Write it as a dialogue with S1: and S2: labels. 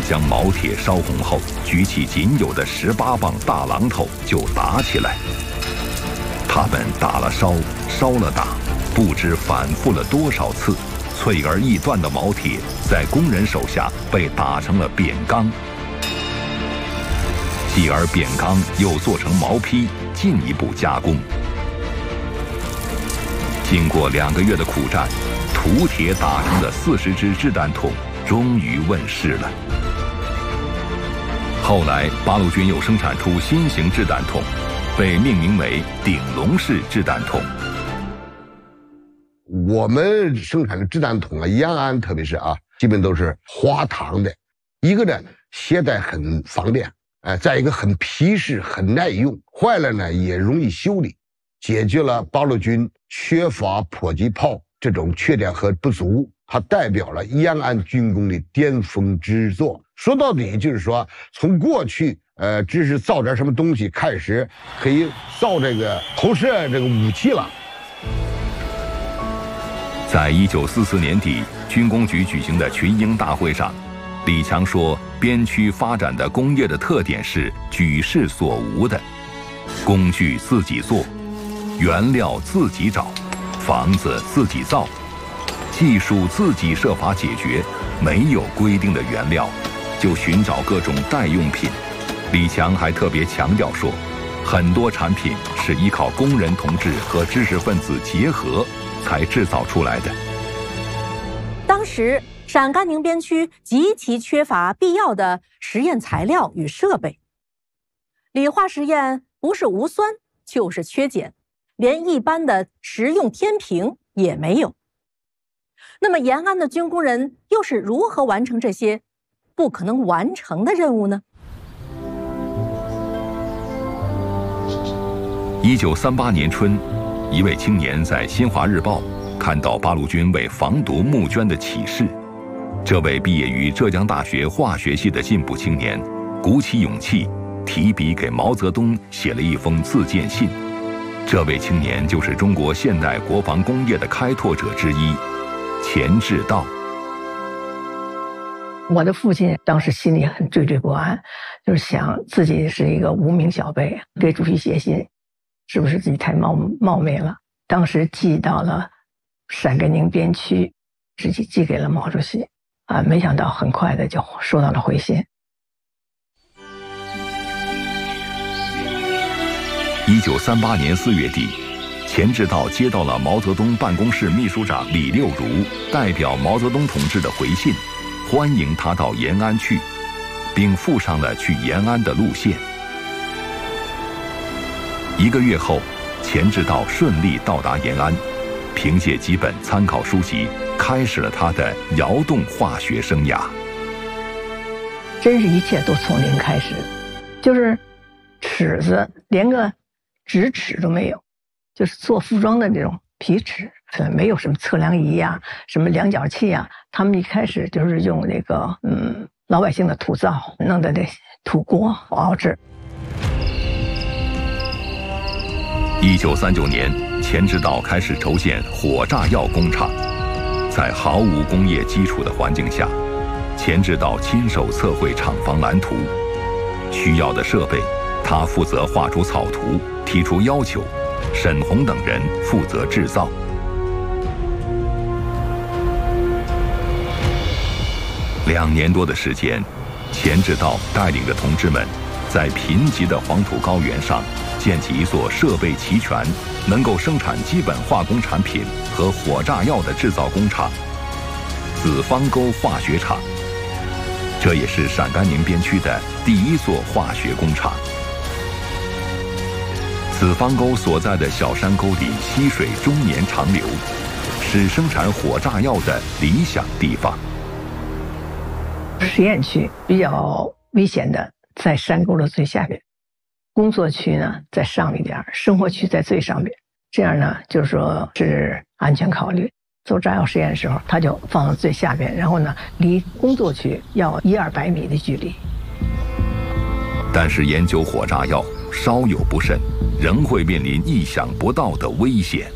S1: 将毛铁烧红后，举起仅有的18磅大榔头就打起来。他们打了烧，烧了打，不知反复了多少次，脆而易断的毛铁在工人手下被打成了扁钢，继而扁钢又做成毛坯，进一步加工。经过2个月的苦战，土铁打成的40支掷弹筒终于问世了。后来，八路军又生产出新型掷弹筒，被命名为顶笼式掷弹筒。
S2: 我们生产的掷弹筒延安特别是基本都是滑膛的，一个呢携带很方便，再一个很皮实很耐用，坏了呢也容易修理，解决了八路军缺乏迫击炮这种缺点和不足。它代表了延安军工的巅峰之作。说到底就是说，从过去只是造点什么东西开始可以造这个投射这个武器了。
S1: 在1944年底，军工局举行的群英大会上，李强说，边区发展的工业的特点是举世所无的：工具自己做，原料自己找，房子自己造，技术自己设法解决，没有规定的原料，就寻找各种代用品。李强还特别强调说，很多产品是依靠工人同志和知识分子结合才制造出来的。
S3: 当时陕甘宁边区极其缺乏必要的实验材料与设备，理化实验不是无酸就是缺碱，连一般的实用天平也没有。那么延安的军工人又是如何完成这些不可能完成的任务呢
S1: ？1938年春，一位青年在《新华日报》看到八路军为防毒募捐的启事。这位毕业于浙江大学化学系的进步青年，鼓起勇气，提笔给毛泽东写了一封自荐信。这位青年就是中国现代国防工业的开拓者之一，钱志道。
S4: 我的父亲当时心里很惴惴不安，就是想自己是一个无名小辈，给主席写信，是不是自己太冒昧了？当时寄到了陕甘宁边区，直接寄给了毛主席，没想到很快的就收到了回信。
S1: 1938年4月底，钱志道接到了毛泽东办公室秘书长李六如代表毛泽东同志的回信，欢迎他到延安去，并附上了去延安的路线。1个月后，钱志道顺利到达延安，凭借几本参考书籍，开始了他的窑洞化学生涯。
S4: 真是一切都从零开始，就是尺子连个直尺都没有，就是做服装的这种皮尺，没有什么测量仪啊，什么量角器啊，他们一开始就是用那个老百姓的土灶弄的那土锅熬制。
S1: 1939年，钱志道开始筹建火炸药工厂。在毫无工业基础的环境下，钱志道亲手测绘厂房蓝图，需要的设备他负责画出草图，提出要求，沈鸿等人负责制造。2年多的时间，钱志道带领着同志们，在贫瘠的黄土高原上建起一座设备齐全、能够生产基本化工产品和火炸药的制造工厂——子方沟化学厂。这也是陕甘宁边区的第1座化学工厂。子方沟所在的小山沟里溪水终年长流，是生产火炸药的理想地方。
S4: 实验区比较危险的在山沟的最下边，工作区呢在上一点，生活区在最上边。这样呢，就是说是安全考虑。做炸药实验的时候，它就放到最下边，然后呢，离工作区要100-200米的距离。
S1: 但是研究火炸药稍有不慎，仍会面临意想不到的危险。